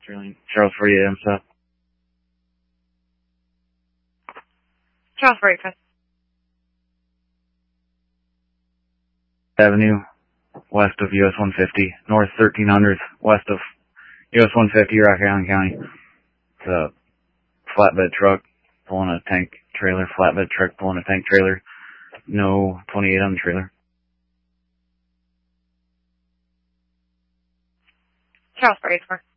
Charles 48 AM stop. Charles 45. Avenue, west of US 150, north 1300, west of US 150, Rock Island County. It's a flatbed truck pulling a tank trailer, flatbed truck pulling a tank trailer. No 28 on the trailer. Charles 44.